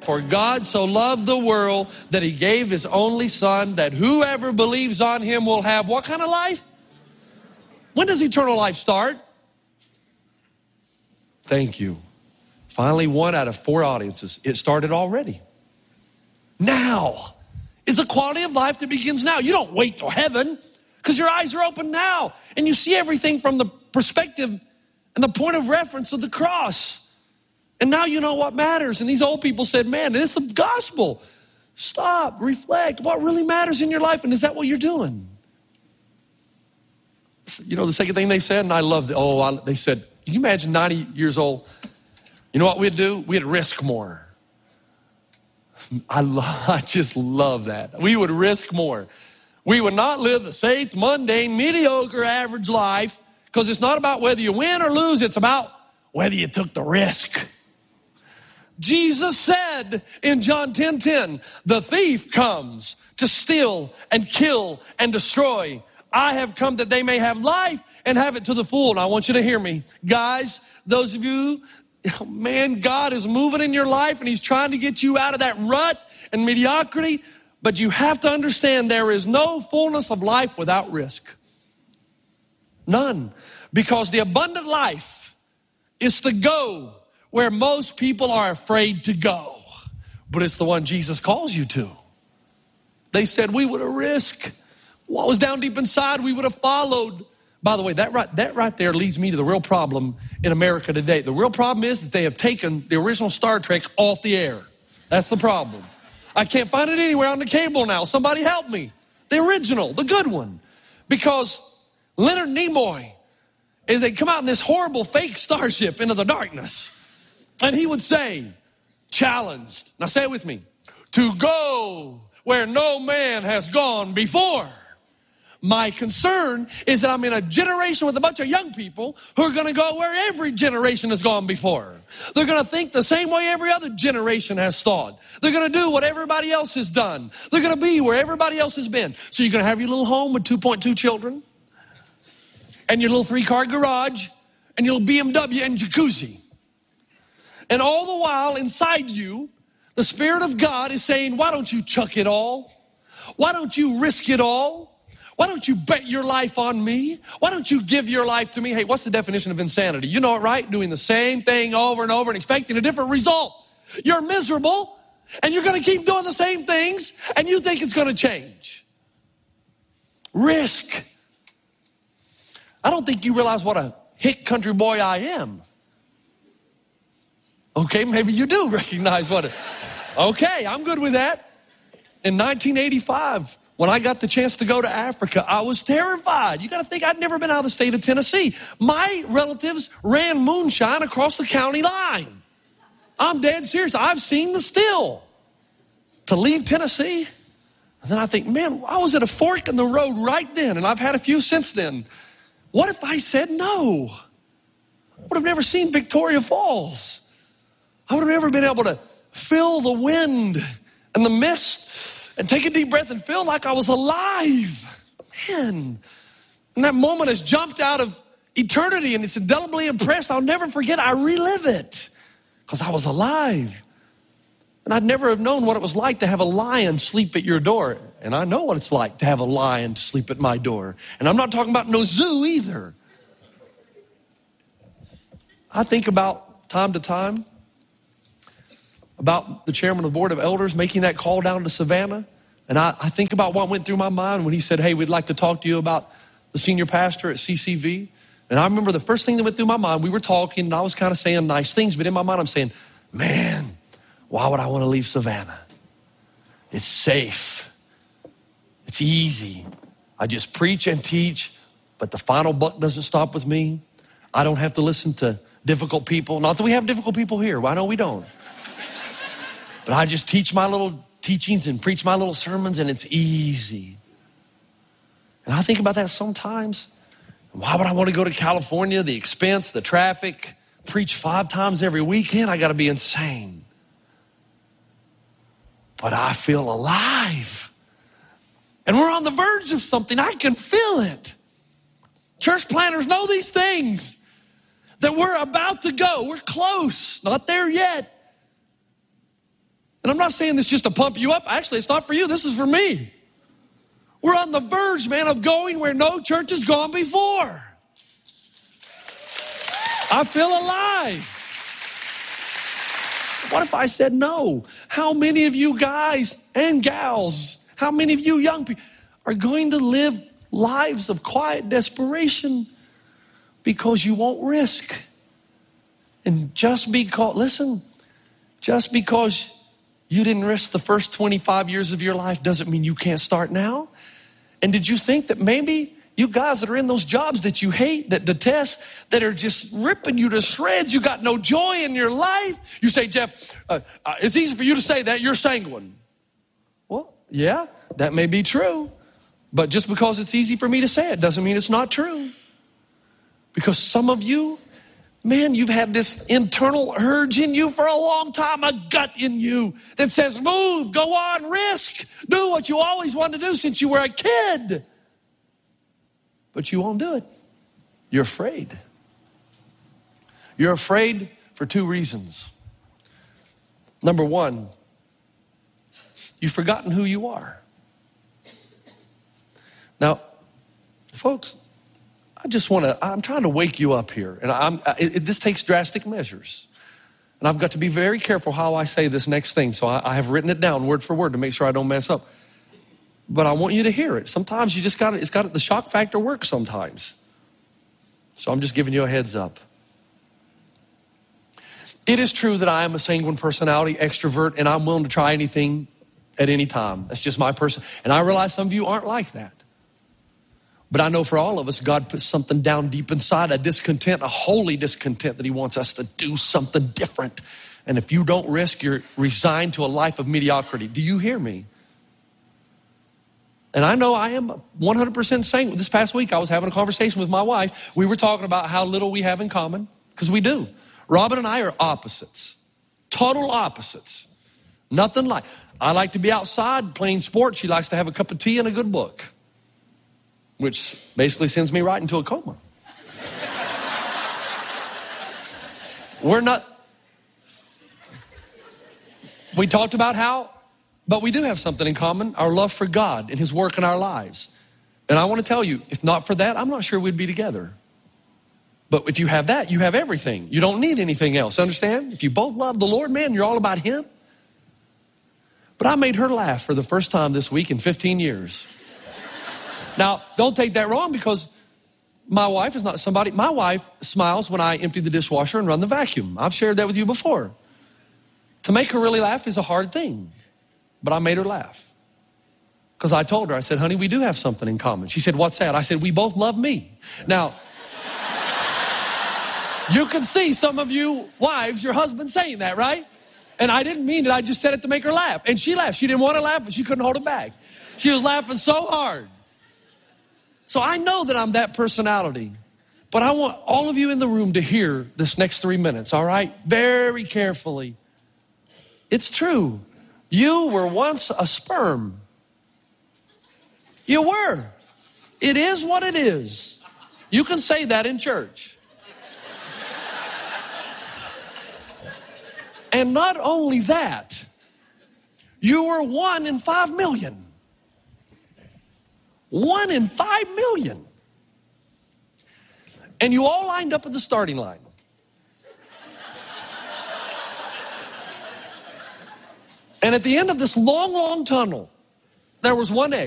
For God so loved the world that he gave his only son, that whoever believes on him will have what kind of life? When does eternal life start? Thank you. Finally, 1 out of 4 audiences. It started already. Now. It's a quality of life that begins now. You don't wait till heaven because your eyes are open now. And you see everything from the perspective and the point of reference of the cross. And now you know what matters. And these old people said, man, this is the gospel. Stop, reflect. What really matters in your life? And is that what you're doing? You know, the second thing they said, and I loved it. They said, can you imagine 90 years old? You know what we'd do? We'd risk more. I just love that. We would risk more. We would not live the safe, mundane, mediocre, average life because it's not about whether you win or lose. It's about whether you took the risk. Jesus said in John 10:10, the thief comes to steal and kill and destroy. I have come that they may have life and have it to the full. And I want you to hear me. Guys, those of you, man, God is moving in your life and he's trying to get you out of that rut and mediocrity. But you have to understand there is no fullness of life without risk. None. Because the abundant life is to go where most people are afraid to go. But it's the one Jesus calls you to. They said we would have risked what was down deep inside. We would have followed. By the way, that right there leads me to the real problem in America today. The real problem is that they have taken the original Star Trek off the air. That's the problem. I can't find it anywhere on the cable now. Somebody help me. The original, the good one. Because Leonard Nimoy, as they come out in this horrible fake starship into the darkness, and he would say, challenged, now say it with me, to go where no man has gone before. My concern is that I'm in a generation with a bunch of young people who are going to go where every generation has gone before. They're going to think the same way every other generation has thought. They're going to do what everybody else has done. They're going to be where everybody else has been. So you're going to have your little home with 2.2 children and your little 3-car garage and your little BMW and jacuzzi. And all the while inside you, the Spirit of God is saying, why don't you chuck it all? Why don't you risk it all? Why don't you bet your life on me? Why don't you give your life to me? Hey, what's the definition of insanity? You know it, right? Doing the same thing over and over and expecting a different result. You're miserable and you're going to keep doing the same things and you think it's going to change. Risk. I don't think you realize what a hick country boy I am. Okay, maybe you do recognize what it. Okay, I'm good with that. In 1985, when I got the chance to go to Africa, I was terrified. You got to think I'd never been out of the state of Tennessee. My relatives ran moonshine across the county line. I'm dead serious. I've seen the still. To leave Tennessee, and then I think, man, I was at a fork in the road right then, and I've had a few since then. What if I said no? I would have never seen Victoria Falls. I would have never been able to feel the wind and the mist and take a deep breath and feel like I was alive. Man, and that moment has jumped out of eternity and it's indelibly impressed. I'll never forget. I relive it because I was alive. And I'd never have known what it was like to have a lion sleep at your door. And I know what it's like to have a lion sleep at my door. And I'm not talking about no zoo either. I think about time to time about the chairman of the board of elders making that call down to Savannah. And I think about what went through my mind when he said, hey, we'd like to talk to you about the senior pastor at CCV. And I remember the first thing that went through my mind, we were talking and I was kind of saying nice things, but in my mind I'm saying, man, why would I want to leave Savannah? It's safe. It's easy. I just preach and teach, but the final buck doesn't stop with me. I don't have to listen to difficult people. Not that we have difficult people here. Well, I know we don't. But I just teach my little teachings and preach my little sermons and it's easy. And I think about that sometimes. Why would I want to go to California? The expense, the traffic, preach 5 times every weekend. I got to be insane. But I feel alive. And we're on the verge of something. I can feel it. Church planners know these things. That we're about to go. We're close. Not there yet. And I'm not saying this just to pump you up. Actually, it's not for you. This is for me. We're on the verge, man, of going where no church has gone before. I feel alive. What if I said no? How many of you guys and gals, how many of you young people are going to live lives of quiet desperation because you won't risk? And just because you didn't risk the first 25 years of your life doesn't mean you can't start now. And did you think that maybe you guys that are in those jobs that you hate, that detest, that are just ripping you to shreds, you got no joy in your life? You say, Jeff, it's easy for you to say that. You're sanguine. Well, yeah, that may be true. But just because it's easy for me to say it doesn't mean it's not true. Because some of you, man, you've had this internal urge in you for a long time, a gut in you that says, move, go on, risk, do what you always wanted to do since you were a kid. But you won't do it. You're afraid. You're afraid for two reasons. Number one, you've forgotten who you are. Now, folks, I'm trying to wake you up here. And this takes drastic measures. And I've got to be very careful how I say this next thing. So I have written it down word for word to make sure I don't mess up. But I want you to hear it. Sometimes the shock factor works sometimes. So I'm just giving you a heads up. It is true that I am a sanguine personality, extrovert, and I'm willing to try anything at any time. That's just my person. And I realize some of you aren't like that. But I know for all of us, God puts something down deep inside, a discontent, a holy discontent that he wants us to do something different. And if you don't risk, you're resigned to a life of mediocrity. Do you hear me? And I know I am 100% sanguine. This past week, I was having a conversation with my wife. We were talking about how little we have in common, because we do. Robin and I are opposites, total opposites. Nothing like. I like to be outside playing sports. She likes to have a cup of tea and a good book, which basically sends me right into a coma. We talked about but we do have something in common, our love for God and his work in our lives. And I want to tell you, if not for that, I'm not sure we'd be together. But if you have that, you have everything. You don't need anything else, understand? If you both love the Lord, man, you're all about him. But I made her laugh for the first time this week in 15 years. Now, don't take that wrong, because my wife is not somebody. My wife smiles when I empty the dishwasher and run the vacuum. I've shared that with you before. To make her really laugh is a hard thing. But I made her laugh. Because I told her, I said, honey, we do have something in common. She said, what's that? I said, we both love me. Now, you can see some of you wives, your husband saying that, right? And I didn't mean it. I just said it to make her laugh. And she laughed. She didn't want to laugh, but she couldn't hold it back. She was laughing so hard. So I know that I'm that personality. But I want all of you in the room to hear this next 3 minutes, all right? Very carefully. It's true. You were once a sperm. You were. It is what it is. You can say that in church. And not only that, you were 1 in 5 million. 1 in 5 million. And you all lined up at the starting line. And at the end of this long, long tunnel, there was one egg.